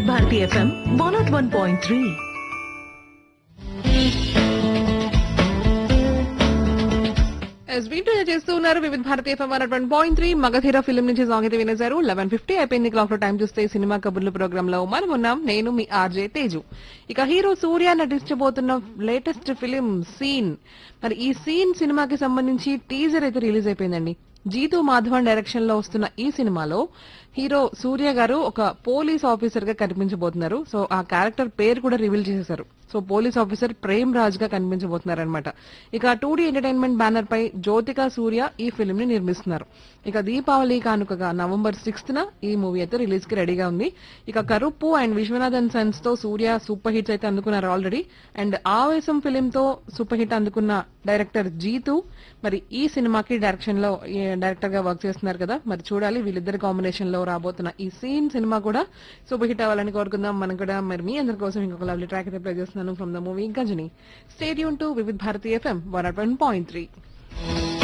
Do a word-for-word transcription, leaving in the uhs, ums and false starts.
Bharati FM one not one point three. Video చేస్తూ ఉన్నారు వివిధ భారతీయ FM one one point three. Magadheera film నుంచి song అయితే వినేశారు. లెవెన్ ఫిఫ్టీ అయిపోయింది క్లాక్ లో. టైం చూస్తే సినిమా కబుర్లు ప్రోగ్రామ్ లో మనం ఉన్నాం. నేను మీ ఆర్జే తేజు. ఇక హీరో సూర్య నటించబోతున్న లేటెస్ట్ ఫిలిం సీన్. మరి ఈ సీన్ సినిమాకి సంబంధించి టీజర్ అయితే రిలీజ్ అయిపోయిందండి. జీతూ మాధవన్ డైరెక్షన్ లో వస్తున్న ఈ సినిమాలో హీరో సూర్య గారు ఒక పోలీస్ ఆఫీసర్ గా కనిపించబోతున్నారు. సో ఆ క్యారెక్టర్ పేరు కూడా రివీల్ చేసేశారు. So police officer Prem Raj గా కనిపించబోతున్నారు అనమాట. ఇక టూ డీ ఎంటర్టైన్మెంట్ బ్యానర్ పై జ్యోతిక సూర్య ఈ ఫిల్మ్ ని నిర్మిస్తున్నారు. ఇక దీపావళి కానుకగా నవంబర్ సిక్స్త్ న ఈ మూవీ అయితే రిలీజ్ కి రెడీగా ఉంది. ఇక కరుప్పు అండ్ విశ్వనాథన్ సన్స్ తో సూర్య సూపర్ హిట్స్ అయితే అందుకున్నారు ఆల్రెడీ. అండ్ ఆవేశం ఫిలిం తో సూపర్ హిట్ అందుకున్న డైరెక్టర్ జీతు మరి ఈ సినిమాకి డైరెక్షన్ లో డైరెక్టర్ గా వర్క్ చేస్తున్నారు కదా. మరి చూడాలి వీళ్ళిద్దరి కాంబినేషన్ లో రాబోతున్న ఈ సీన్ సినిమా కూడా సూపర్ హిట్ అవ్వాలని కోరుకుందాం. మనం కూడా మరి మీ అందరి కోసం ఇంకొక లవ్లీ ట్రాక్ అయితే ప్లే చేస్తున్నాను from the movie Ghajini. Stay tune to వివిధ Bharati FM one point three.